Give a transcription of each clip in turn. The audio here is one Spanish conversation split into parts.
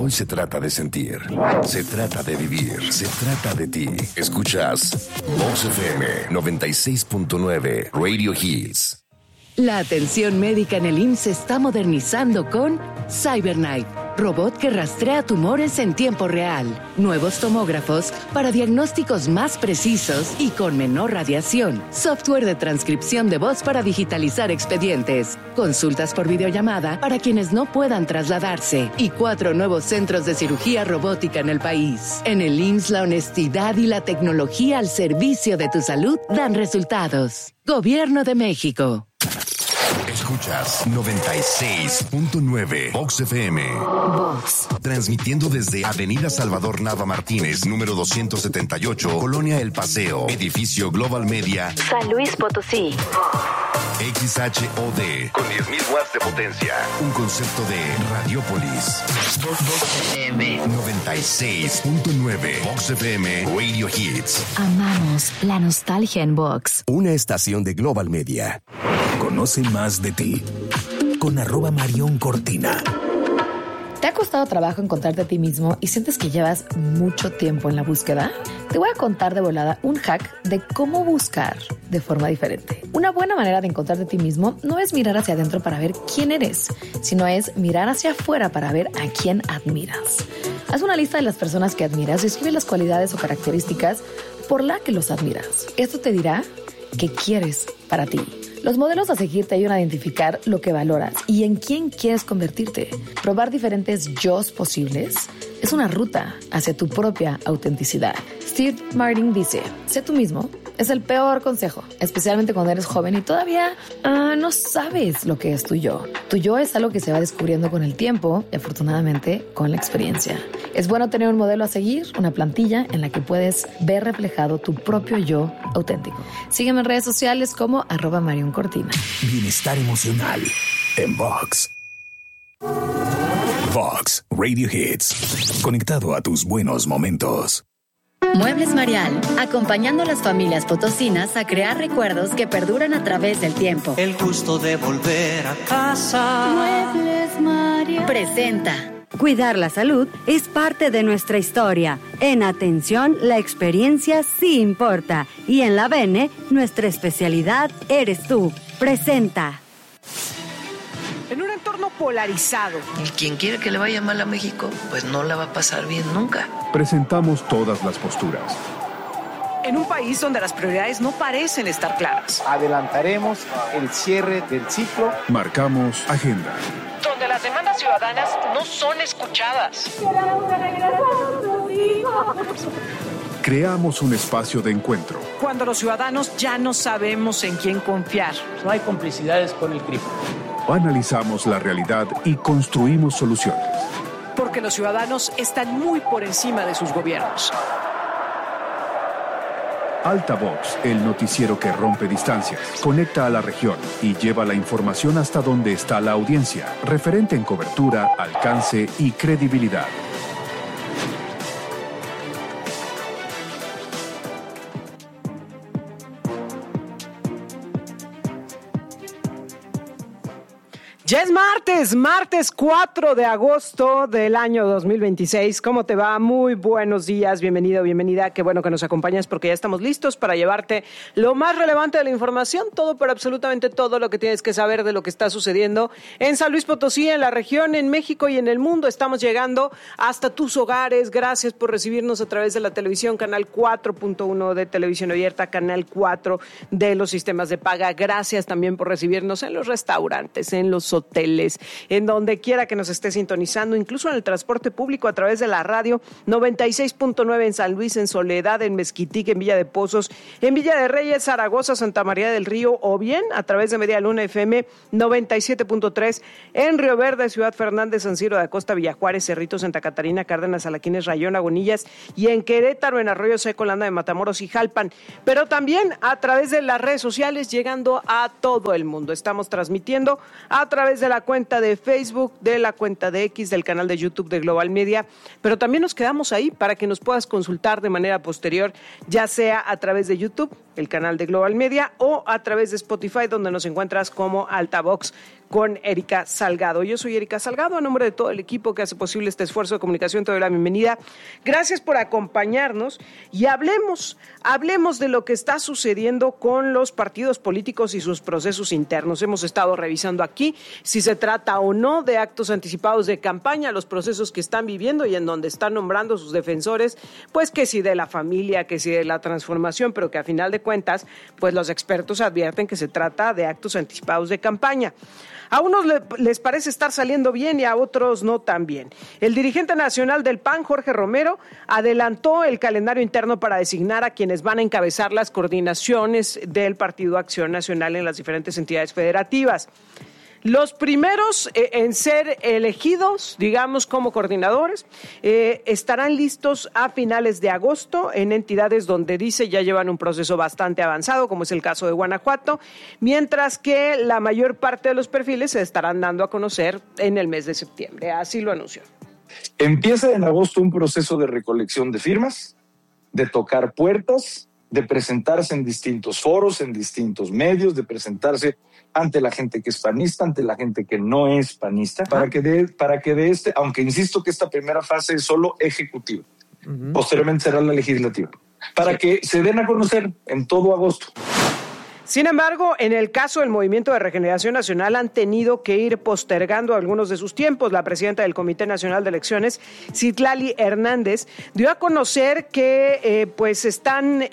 Hoy se trata de sentir, se trata de vivir, se trata de ti. Escuchas Vox FM 96.9 Radio Hits. La atención médica en el IMSS se está modernizando con CyberKnife, robot que rastrea tumores en tiempo real. Nuevos tomógrafos para diagnósticos más precisos y con menor radiación. Software de transcripción de voz para digitalizar expedientes. Consultas por videollamada para quienes no puedan trasladarse. Y 4 nuevos centros de cirugía robótica en el país. En el IMSS, la honestidad y la tecnología al servicio de tu salud dan resultados. Gobierno de México. Escuchas 96.9 Vox FM. Vox. Transmitiendo desde Avenida Salvador Nava Martínez, número 278, Colonia El Paseo, edificio Global Media, San Luis Potosí. XHOD, con 10.000 watts de potencia. Un concepto de Radiopolis. Vox FM 96.9 Vox FM Radio Hits. Amamos la nostalgia en Vox. Una estación de Global Media. Conoce más de ti con @Marion Cortina. ¿Te ha costado trabajo encontrarte a ti mismo y sientes que llevas mucho tiempo en la búsqueda? Te voy a contar de volada un hack de cómo buscar de forma diferente. Una buena manera de encontrarte a ti mismo no es mirar hacia adentro para ver quién eres, sino es mirar hacia afuera para ver a quién admiras. Haz una lista de las personas que admiras y escribe las cualidades o características por las que los admiras. Esto te dirá qué quieres para ti. Los modelos a seguir te ayudan a identificar lo que valoras y en quién quieres convertirte. Probar diferentes yos posibles es una ruta hacia tu propia autenticidad. Steve Martin dice, sé tú mismo. Es el peor consejo, especialmente cuando eres joven y todavía no sabes lo que es tu yo. Tu yo es algo que se va descubriendo con el tiempo y afortunadamente con la experiencia. Es bueno tener un modelo a seguir, una plantilla en la que puedes ver reflejado tu propio yo auténtico. Sígueme en redes sociales como @Marion Cortina. Bienestar emocional en Vox. Vox Radio Hits. Conectado a tus buenos momentos. Muebles Marial, acompañando a las familias potosinas a crear recuerdos que perduran a través del tiempo. El gusto de volver a casa. Muebles Marial presenta. Cuidar la salud es parte de nuestra historia. En Atención, la experiencia sí importa. Y en la Bene, nuestra especialidad eres tú. Presenta. En un entorno polarizado. Y quien quiere que le vaya mal a México, pues no la va a pasar bien nunca. Presentamos todas las posturas. En un país donde las prioridades no parecen estar claras. Adelantaremos el cierre del ciclo. Marcamos agenda. Donde las demandas ciudadanas no son escuchadas. Creamos un espacio de encuentro. Cuando los ciudadanos ya no sabemos en quién confiar. No hay complicidades con el crimen. Analizamos la realidad y construimos soluciones. Porque los ciudadanos están muy por encima de sus gobiernos. Altavox, el noticiero que rompe distancias, conecta a la región y lleva la información hasta donde está la audiencia, referente en cobertura, alcance y credibilidad. Ya es martes 4 de agosto del año 2026. ¿Cómo te va? Muy buenos días, bienvenido, bienvenida. Qué bueno que nos acompañas porque ya estamos listos para llevarte lo más relevante de la información, todo, pero absolutamente todo lo que tienes que saber de lo que está sucediendo en San Luis Potosí, en la región, en México y en el mundo. Estamos llegando hasta tus hogares. Gracias por recibirnos a través de la televisión, canal 4.1 de Televisión Abierta, canal 4 de los sistemas de paga. Gracias también por recibirnos en los restaurantes, en los hoteles, en donde quiera que nos esté sintonizando, incluso en el transporte público a través de la radio 96.9 en San Luis, en Soledad, en Mezquitic, en Villa de Pozos, en Villa de Reyes, Zaragoza, Santa María del Río, o bien a través de Media Luna FM 97.3 en Río Verde, Ciudad Fernández, San Ciro de Acosta, Villajuárez, Cerritos, Santa Catarina, Cárdenas, Alaquines, Rayón, Agonillas, y en Querétaro, en Arroyo Seco, Landa de Matamoros y Jalpan, pero también a través de las redes sociales, llegando a todo el mundo. Estamos transmitiendo a través de la cuenta de Facebook, de la cuenta de X, del canal de YouTube de Global Media, pero también nos quedamos ahí para que nos puedas consultar de manera posterior, ya sea a través de YouTube, el canal de Global Media, o a través de Spotify, donde nos encuentras como Altavox con Erika Salgado. Yo soy Erika Salgado, a nombre de todo el equipo que hace posible este esfuerzo de comunicación, te doy la bienvenida. Gracias por acompañarnos y hablemos de lo que está sucediendo con los partidos políticos y sus procesos internos. Hemos estado revisando aquí si se trata o no de actos anticipados de campaña, los procesos que están viviendo y en donde están nombrando sus defensores, pues que si de la familia, que si de la transformación, pero que a final de cuentas, pues los expertos advierten que se trata de actos anticipados de campaña. A unos les parece estar saliendo bien y a otros no tan bien. El dirigente nacional del PAN, Jorge Romero, adelantó el calendario interno para designar a quienes van a encabezar las coordinaciones del Partido Acción Nacional en las diferentes entidades federativas. Los primeros en ser elegidos, digamos, como coordinadores, estarán listos a finales de agosto en entidades donde dice ya llevan un proceso bastante avanzado, como es el caso de Guanajuato, mientras que la mayor parte de los perfiles se estarán dando a conocer en el mes de septiembre. Así lo anunció. Empieza en agosto un proceso de recolección de firmas, de tocar puertas, de presentarse en distintos foros, en distintos medios, de presentarse ante la gente que es panista, ante la gente que no es panista, para que de este, aunque insisto que esta primera fase es solo ejecutiva, posteriormente será la legislativa, para que se den a conocer en todo agosto. Sin embargo, en el caso del Movimiento de Regeneración Nacional han tenido que ir postergando algunos de sus tiempos. La presidenta del Comité Nacional de Elecciones, Citlali Hernández, dio a conocer que pues están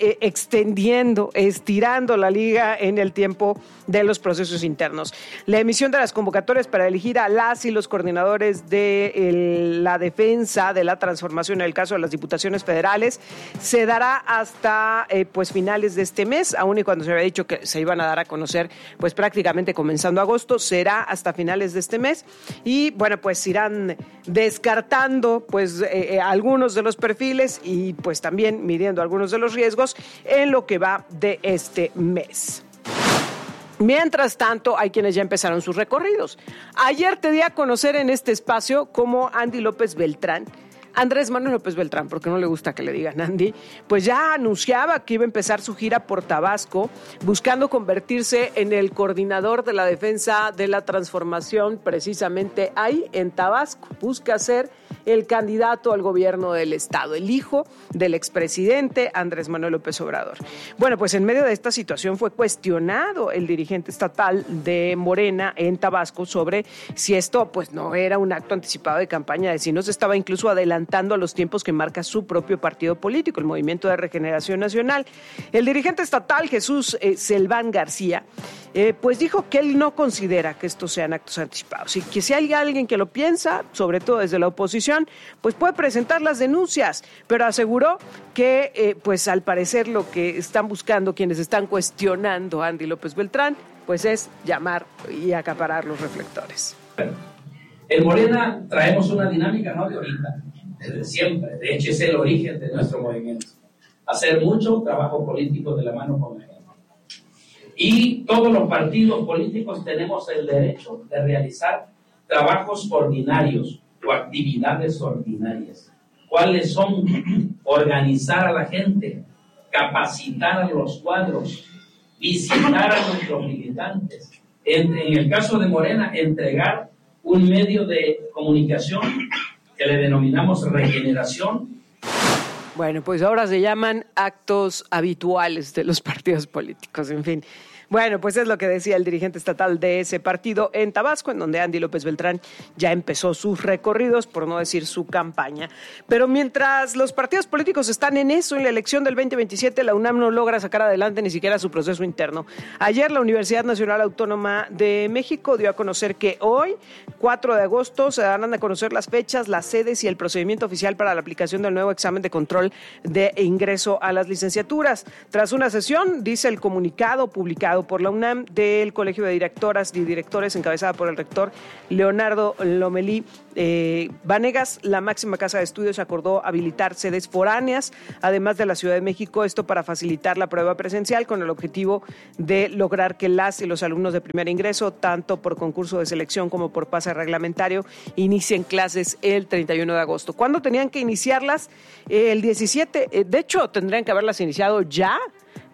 estirando la liga en el tiempo de los procesos internos. La emisión de las convocatorias para elegir a las y los coordinadores de la defensa de la transformación en el caso de las diputaciones federales se dará hasta pues finales de este mes, aun y cuando se había dicho que se iban a dar a conocer pues prácticamente comenzando agosto, será hasta finales de este mes y bueno, pues irán descartando pues algunos de los perfiles y pues también midiendo algunos de los riesgos en lo que va de este mes. Mientras tanto, hay quienes ya empezaron sus recorridos. Ayer te di a conocer en este espacio cómo Andy López Beltrán, Andrés Manuel López Beltrán, porque no le gusta que le digan Andy, pues ya anunciaba que iba a empezar su gira por Tabasco, buscando convertirse en el coordinador de la defensa de la transformación, precisamente ahí en Tabasco. Busca ser el candidato al gobierno del estado, el hijo del expresidente Andrés Manuel López Obrador. Bueno, pues en medio de esta situación fue cuestionado el dirigente estatal de Morena en Tabasco sobre si esto pues no era un acto anticipado de campaña, de si no se estaba incluso adelantando a los tiempos que marca su propio partido político, el Movimiento de Regeneración Nacional. El dirigente estatal, Jesús Selván García, pues dijo que él no considera que estos sean actos anticipados y que si hay alguien que lo piensa, sobre todo desde la oposición, pues puede presentar las denuncias, pero aseguró que pues al parecer lo que están buscando quienes están cuestionando a Andy López Beltrán, pues es llamar y acaparar los reflectores. En Morena traemos una dinámica no de ahorita, desde siempre, de hecho es el origen de nuestro movimiento, hacer mucho trabajo político de la mano con la gente. Y todos los partidos políticos tenemos el derecho de realizar trabajos ordinarios o actividades ordinarias. ¿Cuáles son? Organizar a la gente, capacitar a los cuadros, visitar a nuestros militantes. En el caso de Morena, entregar un medio de comunicación que le denominamos Regeneración. Bueno, pues ahora se llaman actos habituales de los partidos políticos, en fin. Bueno, pues es lo que decía el dirigente estatal de ese partido en Tabasco, en donde Andy López Beltrán ya empezó sus recorridos, por no decir su campaña. Pero mientras los partidos políticos están en eso, en la elección del 2027, la UNAM no logra sacar adelante ni siquiera su proceso interno. Ayer la Universidad Nacional Autónoma de México dio a conocer que hoy, 4 de agosto, se darán a conocer las fechas, las sedes y el procedimiento oficial para la aplicación del nuevo examen de control de ingreso a las licenciaturas. Tras una sesión, dice el comunicado publicado por la UNAM del Colegio de Directoras y Directores, encabezada por el rector Leonardo Lomelí Vanegas, la máxima casa de estudios acordó habilitar sedes foráneas, además de la Ciudad de México, esto para facilitar la prueba presencial con el objetivo de lograr que las y los alumnos de primer ingreso, tanto por concurso de selección como por pase reglamentario, inicien clases el 31 de agosto. ¿Cuándo tenían que iniciarlas? El 17, de hecho tendrían que haberlas iniciado ya,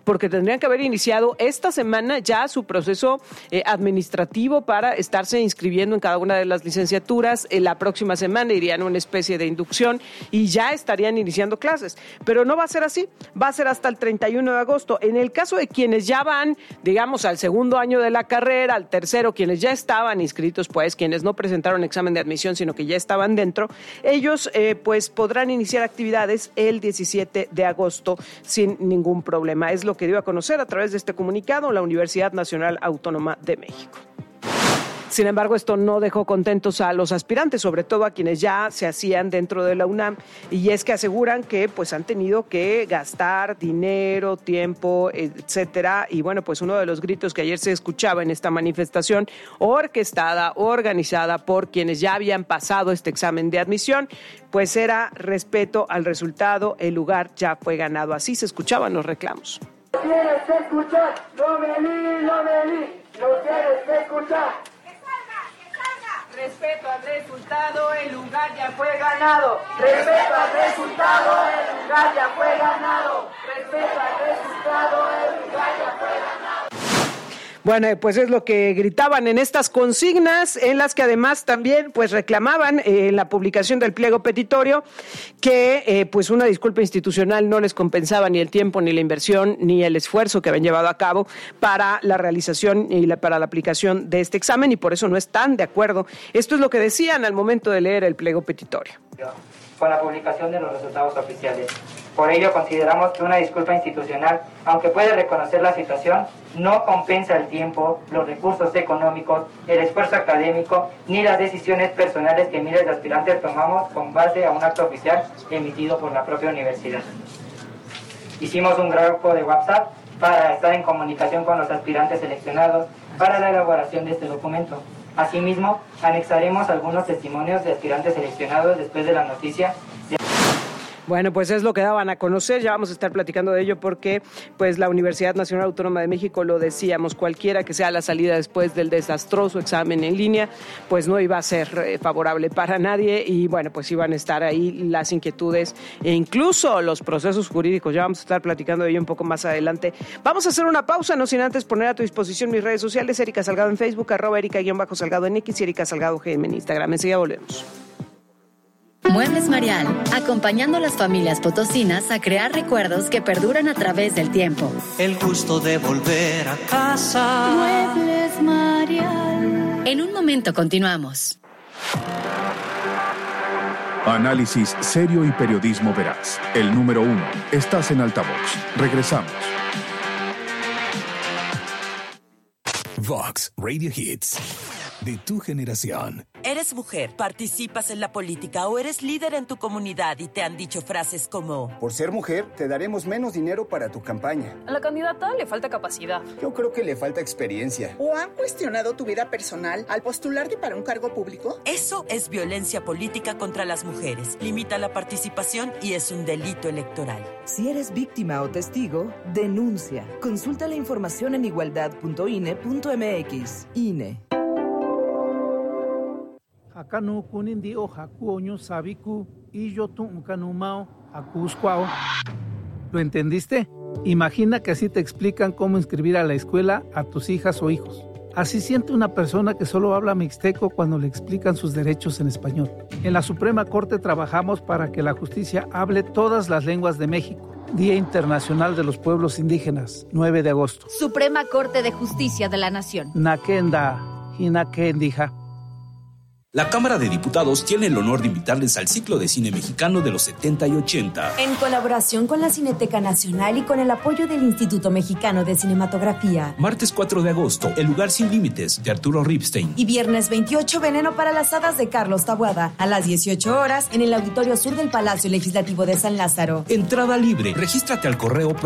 porque tendrían que haber iniciado esta semana ya su proceso administrativo para estarse inscribiendo en cada una de las licenciaturas. La próxima semana irían a una especie de inducción y ya estarían iniciando clases. Pero no va a ser así, va a ser hasta el 31 de agosto. En el caso de quienes ya van, digamos, al segundo año de la carrera, al tercero, quienes ya estaban inscritos, pues, quienes no presentaron examen de admisión, sino que ya estaban dentro, ellos pues podrán iniciar actividades el 17 de agosto sin ningún problema. Es lo que dio a conocer a través de este comunicado la Universidad Nacional Autónoma de México. Sin embargo, esto no dejó contentos a los aspirantes, sobre todo a quienes ya se hacían dentro de la UNAM, y es que aseguran que pues han tenido que gastar dinero, tiempo, etcétera. Y bueno, pues uno de los gritos que ayer se escuchaba en esta manifestación orquestada, organizada por quienes ya habían pasado este examen de admisión, pues era respeto al resultado, el lugar ya fue ganado. Así se escuchaban los reclamos. Tienes que escuchar, no vení, no tienes que escuchar. Respeto al resultado, el lugar ya fue ganado. Respeto al resultado, el lugar ya fue ganado. Respeto al resultado, el lugar ya fue ganado. Bueno, pues es lo que gritaban en estas consignas, en las que además también pues reclamaban en la publicación del pliego petitorio que pues una disculpa institucional no les compensaba ni el tiempo, ni la inversión, ni el esfuerzo que habían llevado a cabo para la realización y para la aplicación de este examen, y por eso no están de acuerdo. Esto es lo que decían al momento de leer el pliego petitorio. Con la publicación de los resultados oficiales. Por ello, consideramos que una disculpa institucional, aunque puede reconocer la situación, no compensa el tiempo, los recursos económicos, el esfuerzo académico, ni las decisiones personales que miles de aspirantes tomamos con base a un acto oficial emitido por la propia universidad. Hicimos un grupo de WhatsApp para estar en comunicación con los aspirantes seleccionados para la elaboración de este documento. Asimismo, anexaremos algunos testimonios de aspirantes seleccionados después de la noticia. Bueno, pues es lo que daban a conocer, ya vamos a estar platicando de ello porque pues la Universidad Nacional Autónoma de México, lo decíamos, cualquiera que sea la salida después del desastroso examen en línea, pues no iba a ser favorable para nadie y bueno, pues iban a estar ahí las inquietudes e incluso los procesos jurídicos, ya vamos a estar platicando de ello un poco más adelante. Vamos a hacer una pausa, no sin antes poner a tu disposición mis redes sociales, Erika Salgado en Facebook, @Erika_Salgado en X y Erika Salgado GM en Instagram. Enseguida volvemos. Muebles Marial, acompañando a las familias potosinas a crear recuerdos que perduran a través del tiempo. El gusto de volver a casa. Muebles Marial. En un momento continuamos. Análisis serio y periodismo veraz. El número 1. Estás en Altavoz. Regresamos. Vox Radio Hits. De tu generación. Eres mujer, participas en la política o eres líder en tu comunidad y te han dicho frases como: por ser mujer, te daremos menos dinero para tu campaña. A la candidata le falta capacidad. Yo creo que le falta experiencia. ¿O han cuestionado tu vida personal al postularte para un cargo público? Eso es violencia política contra las mujeres. Limita la participación y es un delito electoral. Si eres víctima o testigo, denuncia. Consulta la información en igualdad.ine.mx. INE. Acanu kunindi o jacuoño sabiku y yo tu canumao acuscuao. ¿Lo entendiste? Imagina que así te explican cómo inscribir a la escuela a tus hijas o hijos. Así siente una persona que solo habla mixteco cuando le explican sus derechos en español. En la Suprema Corte trabajamos para que la justicia hable todas las lenguas de México. Día Internacional de los Pueblos Indígenas, 9 de agosto. Suprema Corte de Justicia de la Nación. Nakenda, Hinakendija. La Cámara de Diputados tiene el honor de invitarles al ciclo de cine mexicano de los 70 y 80. En colaboración con la Cineteca Nacional y con el apoyo del Instituto Mexicano de Cinematografía. Martes 4 de agosto, El lugar sin límites, de Arturo Ripstein. Y viernes 28, Veneno para las hadas, de Carlos Taboada. A las 18 horas, en el Auditorio Sur del Palacio Legislativo de San Lázaro. Entrada libre. Regístrate al correo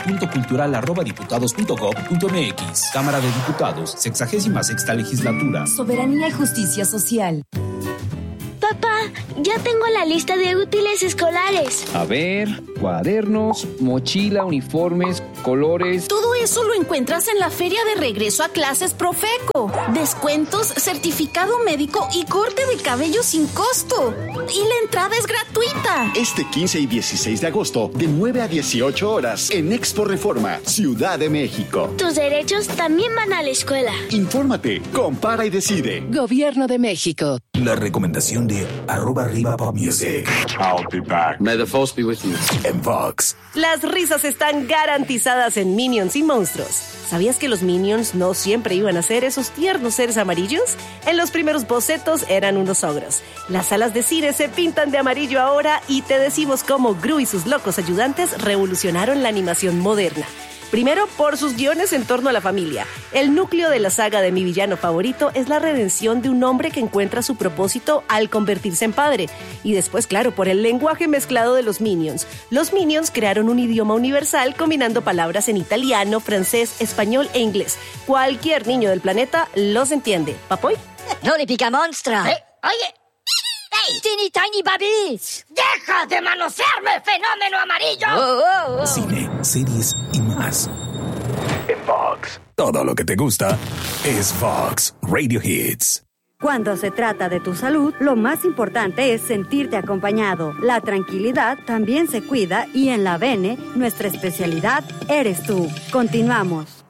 programa.cultural@diputados.gov.mx. Cámara de Diputados, 66ª Legislatura. Soberanía y justicia social. Papá, ya tengo la lista de útiles escolares. A ver, cuadernos, mochila, uniformes, colores. Todo eso lo encuentras en la feria de regreso a clases Profeco. Descuentos, certificado médico y corte de cabello sin costo. Y la entrada es gratuita. Este 15 y 16 de agosto, de 9 a 18 horas, en Expo Reforma, Ciudad de México. Tus derechos también van a la escuela. Infórmate, compara y decide. Gobierno de México. La recomendación de @RivaPopMusic. I'll be back. May the force be with you. En Vox. Las risas están garantizadas en Minions y Monstruos. ¿Sabías que los Minions no siempre iban a ser esos tiernos seres amarillos? En los primeros bocetos eran unos ogros. Las salas de cine se pintan de amarillo ahora y te decimos cómo Gru y sus locos ayudantes revolucionaron la animación moderna. Primero, por sus guiones en torno a la familia. El núcleo de la saga de Mi villano favorito es la redención de un hombre que encuentra su propósito al convertirse en padre. Y después, claro, por el lenguaje mezclado de los Minions. Los Minions crearon un idioma universal combinando palabras en italiano, francés, español e inglés. Cualquier niño del planeta los entiende. ¿Papoy? No le pica monstruo. Oye. ¡Hey! ¡Teeny Tiny Baby! ¡Deja de manosearme, fenómeno amarillo! Cine, series y más. En Vox. Todo lo que te gusta es Vox Radio Hits. Cuando se trata de tu salud, lo más importante es sentirte acompañado. La tranquilidad también se cuida y en la Bene, nuestra especialidad eres tú. Continuamos.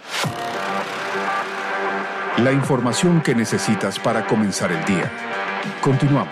La información que necesitas para comenzar el día. Continuamos.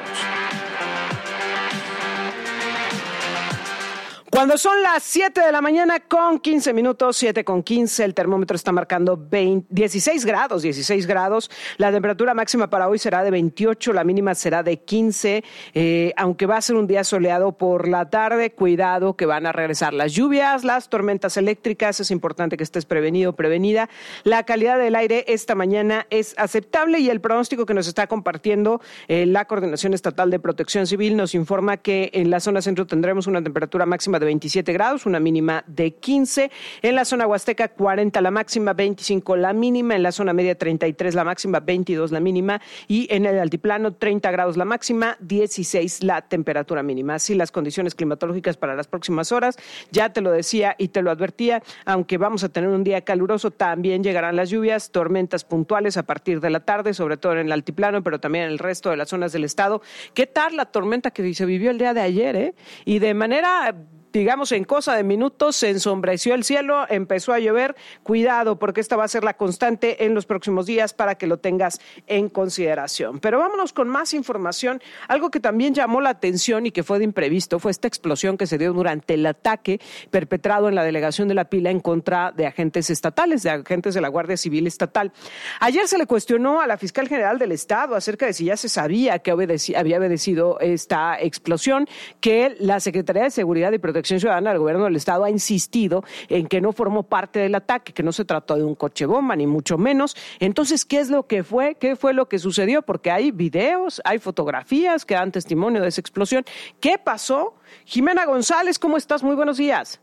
Cuando son las 7 de la mañana con 15 minutos, 7:15, el termómetro está marcando 16 grados. La temperatura máxima para hoy será de 28, la mínima será de 15, aunque va a ser un día soleado por la tarde. Cuidado que van a regresar las lluvias, las tormentas eléctricas, es importante que estés prevenido, prevenida. La calidad del aire esta mañana es aceptable y el pronóstico que nos está compartiendo la Coordinación Estatal de Protección Civil nos informa que en la zona centro tendremos una temperatura máxima de 27 grados, una mínima de 15. En la zona huasteca, 40 la máxima, 25 la mínima. En la zona media, 33 la máxima, 22 la mínima. Y en el altiplano, 30 grados la máxima, 16 la temperatura mínima. Así las condiciones climatológicas para las próximas horas. Ya te lo decía y te lo advertía, aunque vamos a tener un día caluroso, también llegarán las lluvias, tormentas puntuales a partir de la tarde, sobre todo en el altiplano, pero también en el resto de las zonas del estado. ¿Qué tal la tormenta que se vivió el día de ayer? Y de manera, digamos, en cosa de minutos se ensombreció el cielo, empezó a llover. Cuidado, porque esta va a ser la constante en los próximos días para que lo tengas en consideración. Pero vámonos con más información. Algo que también llamó la atención y que fue de imprevisto fue esta explosión que se dio durante el ataque perpetrado en la delegación de La Pila en contra de agentes estatales, de agentes de la Guardia Civil Estatal. Ayer se le cuestionó a la fiscal general del Estado acerca de si ya se sabía que había obedecido esta explosión, que la Secretaría de Seguridad y Protección Ciudadana del Gobierno del Estado ha insistido en que no formó parte del ataque, que no se trató de un coche bomba, ni mucho menos. Entonces, ¿qué es lo que fue? ¿Qué fue lo que sucedió? Porque hay videos, hay fotografías que dan testimonio de esa explosión. ¿Qué pasó? Jimena González, ¿cómo estás? Muy buenos días.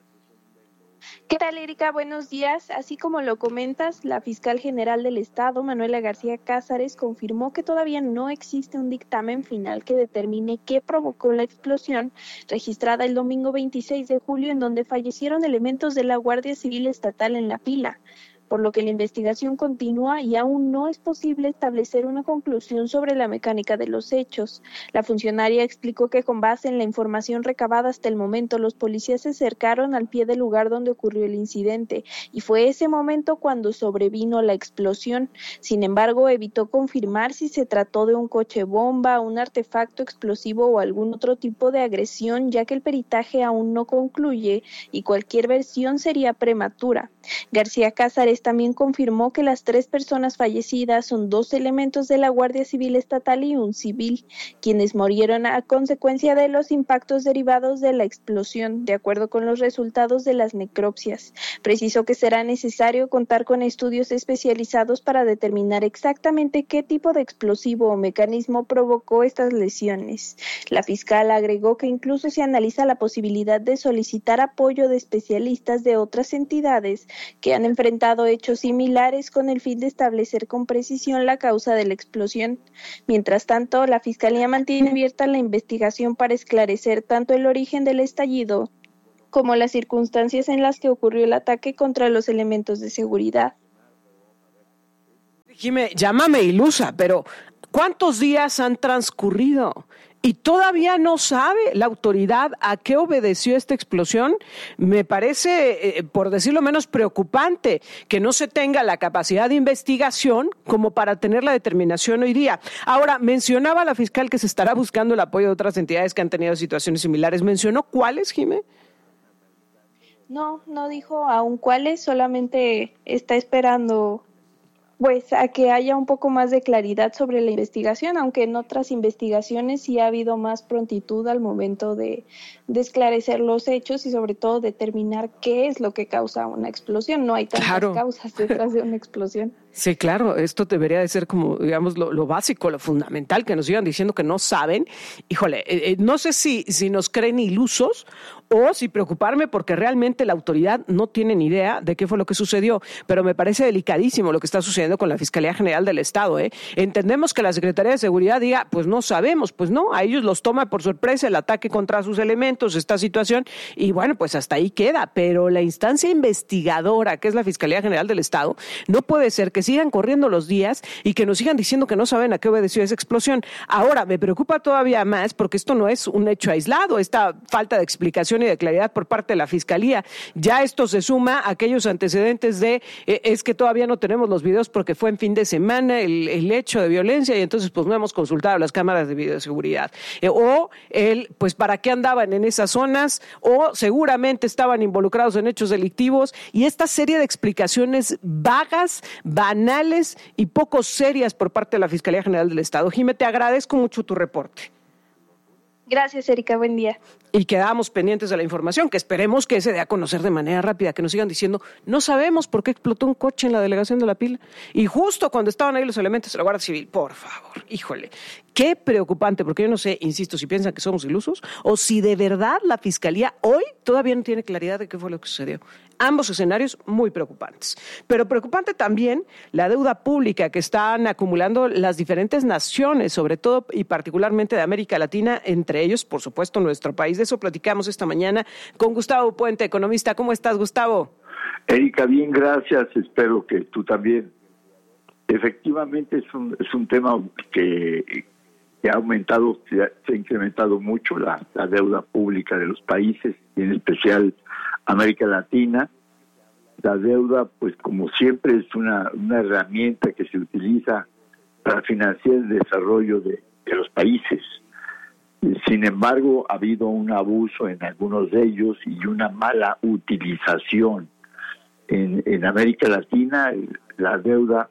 ¿Qué tal, Erika? Buenos días. Así como lo comentas, la fiscal general del Estado, Manuela García Cázares, confirmó que todavía no existe un dictamen final que determine qué provocó la explosión registrada el domingo 26 de julio, en donde fallecieron elementos de la Guardia Civil Estatal en La Pila, por lo que la investigación continúa y aún no es posible establecer una conclusión sobre la mecánica de los hechos. La funcionaria explicó que con base en la información recabada hasta el momento, los policías se acercaron al pie del lugar donde ocurrió el incidente y fue ese momento cuando sobrevino la explosión. Sin embargo, evitó confirmar si se trató de un coche bomba, un artefacto explosivo o algún otro tipo de agresión, ya que el peritaje aún no concluye y cualquier versión sería prematura. García Cázares también confirmó que las 3 personas fallecidas son 2 elementos de la Guardia Civil Estatal y un civil, quienes murieron a consecuencia de los impactos derivados de la explosión, de acuerdo con los resultados de las necropsias. Precisó que será necesario contar con estudios especializados para determinar exactamente qué tipo de explosivo o mecanismo provocó estas lesiones. La fiscal agregó que incluso se analiza la posibilidad de solicitar apoyo de especialistas de otras entidades que han enfrentado hechos similares con el fin de establecer con precisión la causa de la explosión. Mientras tanto, la Fiscalía mantiene abierta la investigación para esclarecer tanto el origen del estallido como las circunstancias en las que ocurrió el ataque contra los elementos de seguridad. Jimé, llámame ilusa, pero ¿cuántos días han transcurrido? Y todavía no sabe la autoridad a qué obedeció esta explosión. Me parece, por decirlo menos, preocupante que no se tenga la capacidad de investigación como para tener la determinación hoy día. Ahora, mencionaba la fiscal que se estará buscando el apoyo de otras entidades que han tenido situaciones similares. ¿Mencionó cuáles, Jimé? No dijo aún cuáles, solamente está esperando pues a que haya un poco más de claridad sobre la investigación, aunque en otras investigaciones sí ha habido más prontitud al momento de esclarecer los hechos y sobre todo determinar qué es lo que causa una explosión. No hay tantas causas detrás de una explosión. Sí, claro, esto debería de ser como, digamos, lo básico, lo fundamental, que nos sigan diciendo que no saben. Híjole, no sé si nos creen ilusos o si preocuparme porque realmente la autoridad no tiene ni idea de qué fue lo que sucedió, pero me parece delicadísimo lo que está sucediendo con la Fiscalía General del Estado. Entendemos que la Secretaría de Seguridad diga, pues no sabemos, pues no, a ellos los toma por sorpresa el ataque contra sus elementos, esta situación, y bueno, pues hasta ahí queda, pero la instancia investigadora, que es la Fiscalía General del Estado, no puede ser que sigan corriendo los días y que nos sigan diciendo que no saben a qué obedeció esa explosión. Ahora, me preocupa todavía más porque esto no es un hecho aislado, esta falta de explicación y de claridad por parte de la Fiscalía. Ya esto se suma a aquellos antecedentes de, es que todavía no tenemos los videos porque fue en fin de semana el hecho de violencia y entonces pues no hemos consultado las cámaras de videoseguridad. Pues para qué andaban en esas zonas o seguramente estaban involucrados en hechos delictivos y esta serie de explicaciones vagas, banales y poco serias por parte de la Fiscalía General del Estado. Jimé, te agradezco mucho tu reporte. Gracias, Erika. Buen día. Y quedamos pendientes de la información, que esperemos que se dé a conocer de manera rápida, que nos sigan diciendo, no sabemos por qué explotó un coche en la delegación de La Pila. Y justo cuando estaban ahí los elementos de la Guardia Civil, por favor, híjole, qué preocupante, porque yo no sé, insisto, si piensan que somos ilusos o si de verdad la Fiscalía hoy todavía no tiene claridad de qué fue lo que sucedió. Ambos escenarios muy preocupantes. Pero preocupante también la deuda pública que están acumulando las diferentes naciones, sobre todo y particularmente de América Latina, entre ellos, por supuesto, nuestro país. De eso platicamos esta mañana con Gustavo Puente, economista. ¿Cómo estás, Gustavo? Erika, bien, gracias. Espero que tú también. Efectivamente, es un tema que ha aumentado, se ha incrementado mucho la deuda pública de los países, y en especial América Latina. La deuda, pues como siempre, es una herramienta que se utiliza para financiar el desarrollo de los países. Sin embargo, ha habido un abuso en algunos de ellos y una mala utilización. En América Latina, la deuda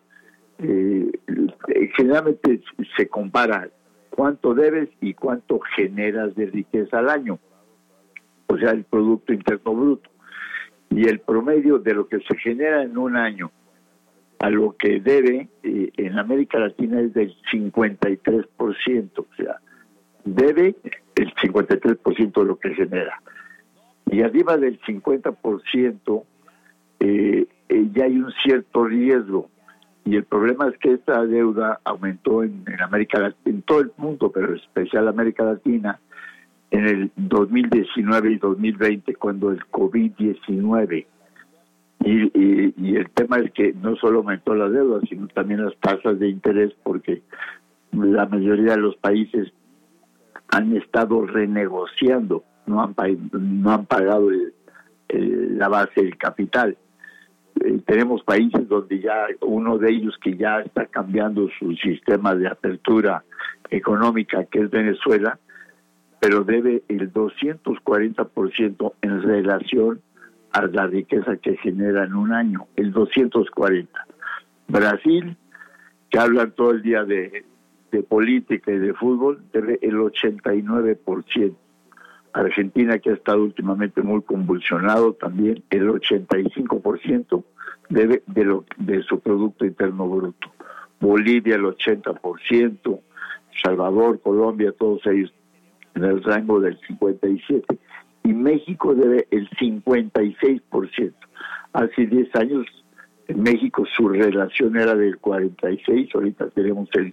generalmente se compara cuánto debes y cuánto generas de riqueza al año, o sea, el Producto Interno Bruto. Y el promedio de lo que se genera en un año a lo que debe en América Latina es del 53%, o sea, debe el 53% de lo que genera. Y arriba del 50% ya hay un cierto riesgo. Y el problema es que esta deuda aumentó en América Latina, en todo el mundo, pero en especial América Latina, en el 2019 y 2020, cuando el COVID-19. Y el tema es que no solo aumentó la deuda, sino también las tasas de interés, porque la mayoría de los países han estado renegociando, no han pagado la base del capital. Tenemos países donde ya uno de ellos que ya está cambiando su sistema de apertura económica, que es Venezuela, pero debe el 240% en relación a la riqueza que genera en un año, el 240%. Brasil, que hablan todo el día de política y de fútbol, debe el 89%. Argentina, que ha estado últimamente muy convulsionado, también el 85% debe de su Producto Interno Bruto. Bolivia el 80%, Salvador, Colombia, todos ellos en el rango del 57%, y México debe el 56%. Hace 10 años en México su relación era del 46%, ahorita tenemos el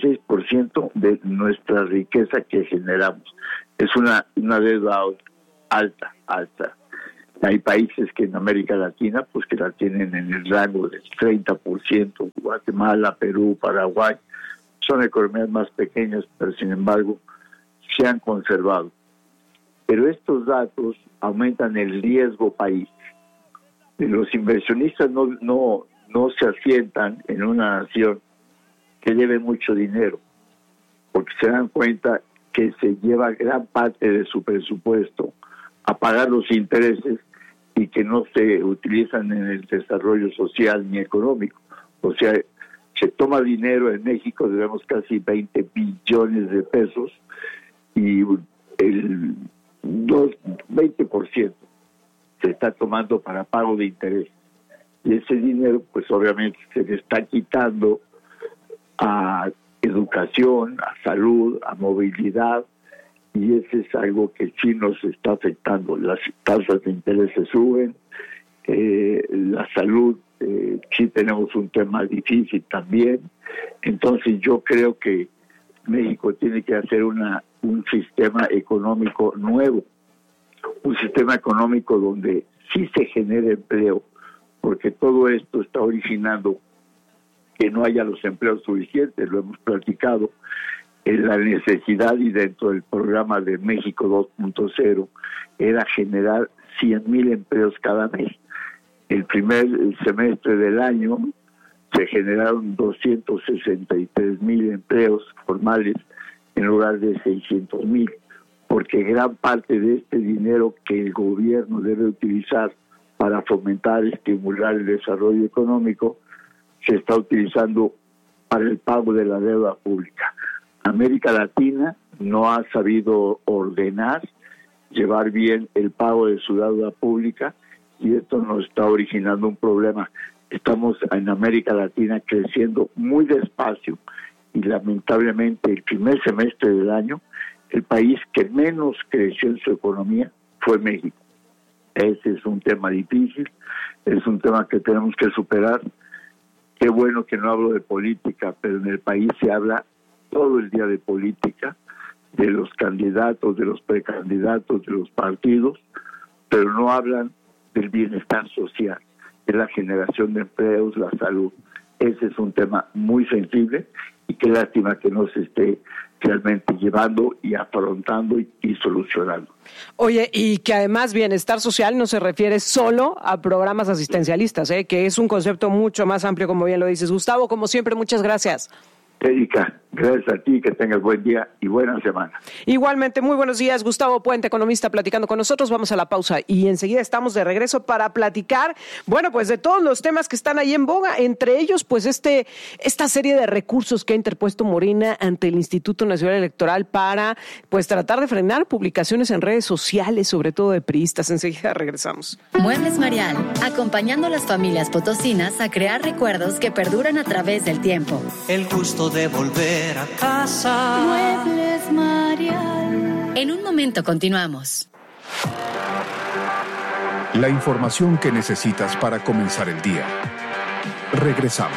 56% de nuestra riqueza que generamos. Es una deuda alta. Hay países que en América Latina, pues que la tienen en el rango del 30%, Guatemala, Perú, Paraguay, son economías más pequeñas, pero sin embargo se han conservado. Pero estos datos aumentan el riesgo país. Los inversionistas no se asientan en una nación que debe mucho dinero, porque se dan cuenta que se lleva gran parte de su presupuesto a pagar los intereses y que no se utilizan en el desarrollo social ni económico. O sea, se toma dinero en México, debemos casi 20 billones de pesos y el 20% se está tomando para pago de interés. Y ese dinero, pues obviamente se le está quitando a educación, a salud, a movilidad, y ese es algo que sí nos está afectando. Las tasas de interés se suben, la salud, sí tenemos un tema difícil también. Entonces yo creo que México tiene que hacer un sistema económico nuevo, un sistema económico donde sí se genere empleo, porque todo esto está originando que no haya los empleos suficientes, lo hemos platicado, la necesidad, y dentro del programa de México 2.0 era generar 100,000 empleos cada mes. El primer semestre del año se generaron 263,000 empleos formales en lugar de 600,000, porque gran parte de este dinero que el gobierno debe utilizar para fomentar, estimular el desarrollo económico, se está utilizando para el pago de la deuda pública. América Latina no ha sabido ordenar, llevar bien el pago de su deuda pública, y esto nos está originando un problema. Estamos en América Latina creciendo muy despacio, y lamentablemente el primer semestre del año, el país que menos creció en su economía fue México. Ese es un tema difícil, es un tema que tenemos que superar. Qué bueno que no hablo de política, pero en el país se habla todo el día de política, de los candidatos, de los precandidatos, de los partidos, pero no hablan del bienestar social, de la generación de empleos, la salud. Ese es un tema muy sensible, y qué lástima que no se esté realmente llevando y afrontando y solucionando. Oye, y que además bienestar social no se refiere solo a programas asistencialistas, que es un concepto mucho más amplio, como bien lo dices. Gustavo, como siempre, muchas gracias. Erika, gracias a ti, que tengas buen día y buena semana. Igualmente, muy buenos días. Gustavo Puente, economista, platicando con nosotros. Vamos a la pausa y enseguida estamos de regreso para platicar, bueno, pues de todos los temas que están ahí en boga, entre ellos, pues esta serie de recursos que ha interpuesto Morena ante el Instituto Nacional Electoral para, pues, tratar de frenar publicaciones en redes sociales, sobre todo de priistas. Enseguida regresamos. Muebles Marial, acompañando a las familias potosinas a crear recuerdos que perduran a través del tiempo. El gusto de volver a casa. Muebles Marial. En un momento continuamos. La información que necesitas para comenzar el día. Regresamos.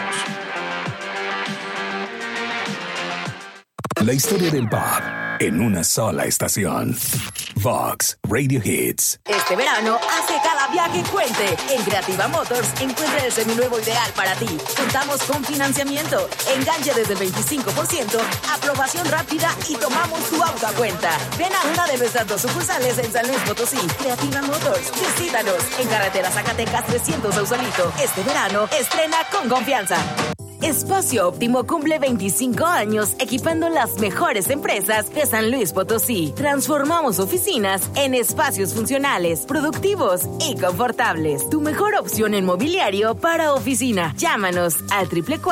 La historia del pop en una sola estación. Vox Radio Hits. Este verano hace cada viaje cuente. En Creativa Motors encuentra el seminuevo ideal para ti. Contamos con financiamiento, enganche desde el 25%, aprobación rápida y tomamos tu auto a cuenta. Ven a una de nuestras 2 sucursales en San Luis Potosí. Creativa Motors, visítanos en carretera Zacatecas 300 Sausalito. Este verano estrena con confianza. Espacio Óptimo cumple 25 años equipando las mejores empresas de San Luis Potosí. Transformamos oficinas en espacios funcionales, productivos y confortables. Tu mejor opción en mobiliario para oficina. Llámanos al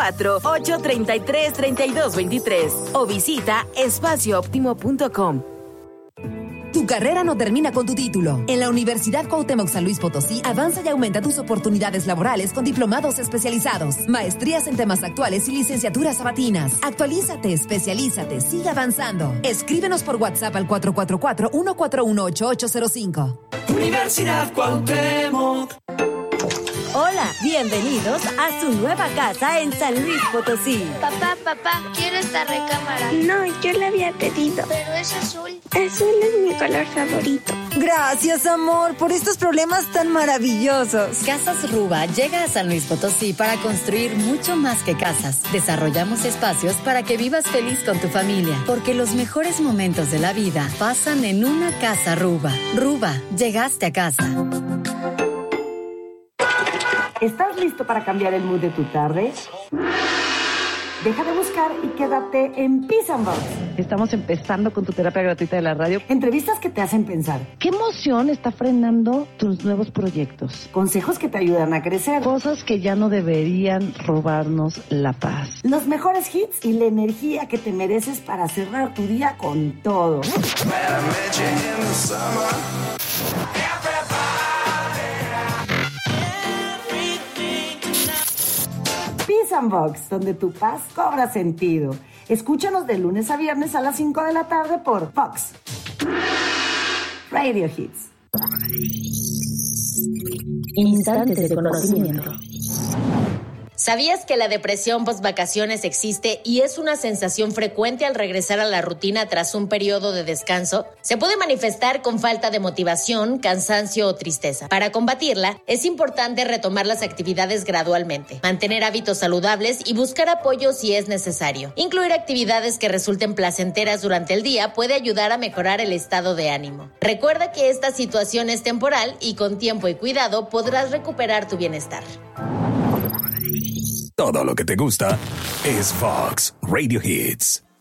444-833-3223 o visita espaciooptimo.com. Tu carrera no termina con tu título. En la Universidad Cuauhtémoc San Luis Potosí, avanza y aumenta tus oportunidades laborales con diplomados especializados, maestrías en temas actuales y licenciaturas sabatinas. Actualízate, especialízate, sigue avanzando. Escríbenos por WhatsApp al 444-141-8805. Universidad Cuauhtémoc. Hola, bienvenidos a su nueva casa en San Luis Potosí. Papá, quiero esta recámara. No, yo la había pedido. Pero es azul. Azul es mi color favorito. Gracias, amor, por estos problemas tan maravillosos. Casas Ruba llega a San Luis Potosí para construir mucho más que casas. Desarrollamos espacios para que vivas feliz con tu familia, porque los mejores momentos de la vida pasan en una casa Ruba. Ruba, llegaste a casa. ¿Estás listo para cambiar el mood de tu tarde? Deja de buscar y quédate en Peace and Box. Estamos empezando con tu terapia gratuita de la radio. Entrevistas que te hacen pensar. ¿Qué emoción está frenando tus nuevos proyectos? Consejos que te ayudan a crecer. Cosas que ya no deberían robarnos la paz. Los mejores hits y la energía que te mereces para cerrar tu día con todo. Peace and Box, donde tu paz cobra sentido. Escúchanos de lunes a viernes a las 5 de la tarde por Fox Radio Hits. Instantes de conocimiento. ¿Sabías que la depresión post-vacaciones existe y es una sensación frecuente al regresar a la rutina tras un periodo de descanso? Se puede manifestar con falta de motivación, cansancio o tristeza. Para combatirla, es importante retomar las actividades gradualmente, mantener hábitos saludables y buscar apoyo si es necesario. Incluir actividades que resulten placenteras durante el día puede ayudar a mejorar el estado de ánimo. Recuerda que esta situación es temporal y con tiempo y cuidado podrás recuperar tu bienestar. Todo lo que te gusta es Fox Radio Hits.